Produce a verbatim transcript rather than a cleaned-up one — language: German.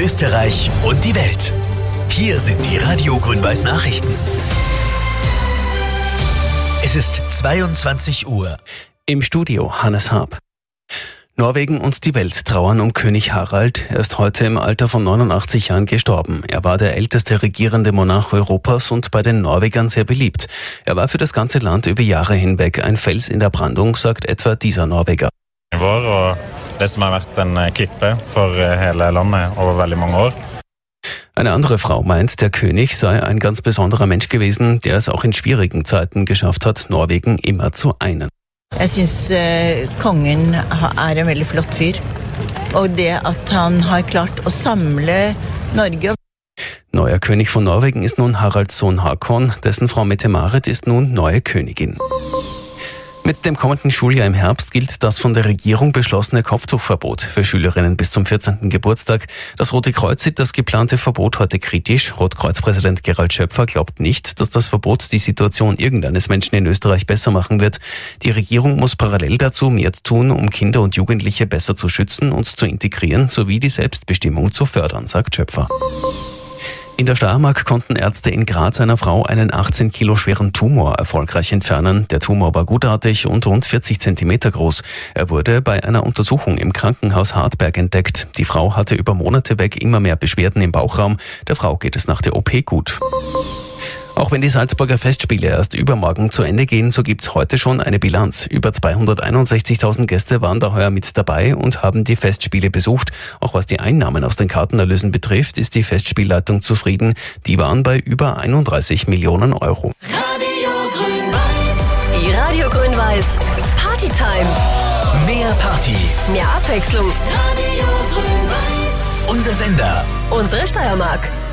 Österreich und die Welt. Hier sind die Radio Grün-Weiß Nachrichten. Es ist zweiundzwanzig Uhr. Im Studio Hannes Haab. Norwegen und die Welt trauern um König Harald. Er ist heute im Alter von neunundachtzig Jahren gestorben. Er war der älteste regierende Monarch Europas und bei den Norwegern sehr beliebt. Er war für das ganze Land über Jahre hinweg ein Fels in der Brandung, sagt etwa dieser Norweger. Og det som har vært en klippe for hele landet over veldig mange år. Eine andere Frau meint, der König sei ein ganz besonderer Mensch gewesen, der es auch in schwierigen Zeiten geschafft hat, Norwegen immer zu einen. Jeg synes eh, kongen er en veldig flott fyr, og det at han har klart å samle Norge. Neuer König von Norwegen ist nun Haralds Sohn Håkon, dessen Frau Mette-Marit ist nun neue Königin. Mit dem kommenden Schuljahr im Herbst gilt das von der Regierung beschlossene Kopftuchverbot für Schülerinnen bis zum vierzehnten Geburtstag. Das Rote Kreuz sieht das geplante Verbot heute kritisch. Rotkreuz-Präsident Gerald Schöpfer glaubt nicht, dass das Verbot die Situation irgendeines Menschen in Österreich besser machen wird. Die Regierung muss parallel dazu mehr tun, um Kinder und Jugendliche besser zu schützen und zu integrieren, sowie die Selbstbestimmung zu fördern, sagt Schöpfer. In der Steiermark konnten Ärzte in Graz einer Frau einen achtzehn Kilo schweren Tumor erfolgreich entfernen. Der Tumor war gutartig und rund vierzig Zentimeter groß. Er wurde bei einer Untersuchung im Krankenhaus Hartberg entdeckt. Die Frau hatte über Monate weg immer mehr Beschwerden im Bauchraum. Der Frau geht es nach der O P gut. Auch wenn die Salzburger Festspiele erst übermorgen zu Ende gehen, so gibt's heute schon eine Bilanz. Über zweihunderteinundsechzigtausend Gäste waren da heuer mit dabei und haben die Festspiele besucht. Auch was die Einnahmen aus den Kartenerlösen betrifft, ist die Festspielleitung zufrieden. Die waren bei über einunddreißig Millionen Euro. Radio Grün-Weiß. Die Radio Grün-Weiß Partytime. Mehr Party. Mehr Abwechslung. Radio Grün-Weiß. Unser Sender. Unsere Steiermark.